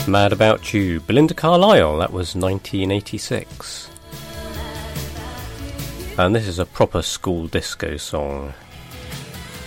Mad About You, Belinda Carlisle, that was 1986. And this is a proper school disco song.